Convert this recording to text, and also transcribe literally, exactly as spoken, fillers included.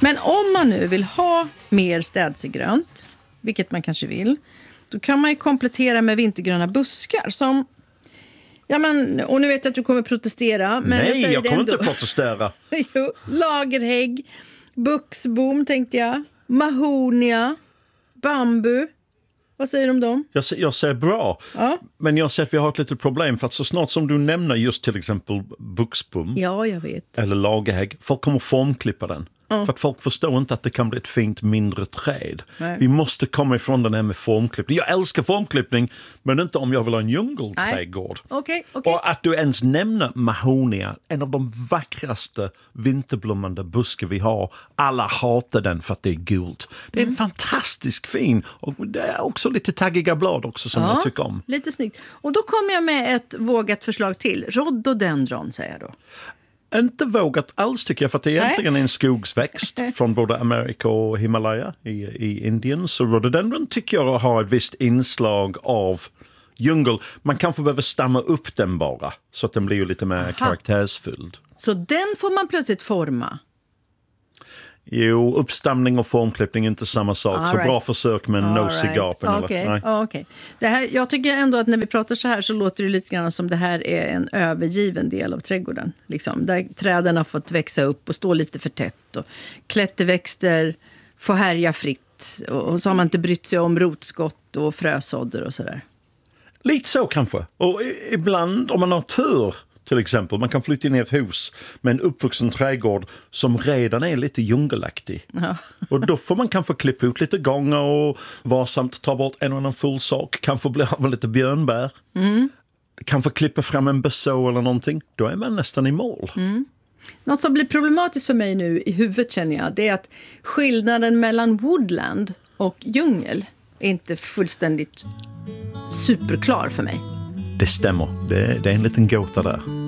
Men om man nu vill ha mer städsegrönt, vilket man kanske vill, då kan man ju komplettera med vintergröna buskar som... Ja, men, och nu vet jag att du kommer protestera. Men Nej, jag, säger jag kommer ändå. inte protestera. Jo, lagerhägg, buxbom tänkte jag, mahonia, bambu. Vad säger du om dem? Jag, jag säger bra, ja. Men jag ser att vi har ett litet problem. För att så snart som du nämner just till exempel buxbom ja, jag vet. eller lagerhägg, folk kommer formklippa den. Mm. För att folk förstår inte att det kan bli ett fint mindre träd. Nej. Vi måste komma ifrån den här med formklippning. Jag älskar formklippning, men inte om jag vill ha en djungelträdgård. Okay, okay. Och att du ens nämner mahonia, en av de vackraste vinterblommande buskar vi har. Alla hatar den för att det är gult. Det är en mm. fantastisk fin. Och det är också lite taggiga blad också som ja, jag tycker om. Lite snyggt. Och då kommer jag med ett vågat förslag till. Rhododendron säger jag då. Inte vågat alls tycker jag, för att det egentligen är en skogsväxt från både Amerika och Himalaya i, i Indien. Så rhododendron tycker jag har ett visst inslag av djungel. Man kanske behöver stamma upp den bara så att den blir lite mer Aha. karaktärsfylld. Så den får man plötsligt forma? Jo, uppstamning och formklippning är inte samma sak. All så right. Bra försök med en nosy right. gapen. Okay. Eller, okay. Det här, jag tycker ändå att när vi pratar så här så låter det lite grann som det här är en övergiven del av trädgården. Liksom, där träden har fått växa upp och stå lite för tätt. Och klätterväxter får härja fritt. Och, och så har man inte brytt sig om rotskott och frösådder och sådär. Lite så kanske. Och ibland om man har tur... Till exempel, man kan flytta in i ett hus med en uppvuxen trädgård som redan är lite djungelaktig. Ja. Och då får man kanske klippa ut lite gångar och varsamt ta bort en och annan full sak. Kanske bli av med lite björnbär. Mm. Kanske klippa fram en beså eller någonting. Då är man nästan i mål. Mm. Något som blir problematiskt för mig nu i huvudet känner jag, det är att skillnaden mellan woodland och djungel är inte fullständigt superklar för mig. Det stämmer. Det, det är en liten gåta där.